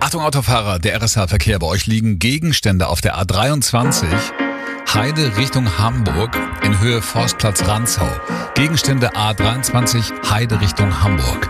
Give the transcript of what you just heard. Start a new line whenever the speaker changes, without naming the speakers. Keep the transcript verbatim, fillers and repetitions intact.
Achtung Autofahrer, der R S H-Verkehr. Bei euch liegen Gegenstände auf der A dreiundzwanzig, Heide Richtung Hamburg in Höhe Forstplatz Rantzau. Gegenstände A dreiundzwanzig, Heide Richtung Hamburg.